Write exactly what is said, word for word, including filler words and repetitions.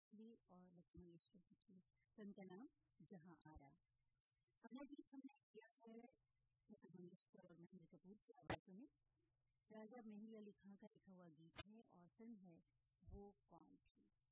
की और लता मंगेशकर जी की। फिल्म का नाम जहां आरा। अगला गीत हमने किया है लता मंगेशकर और महेंद्र कपूर की आवाज़ों में। राजा मेहुल अली खां का लिखा हुआ गीत है और फिल्म है वो कौन थी।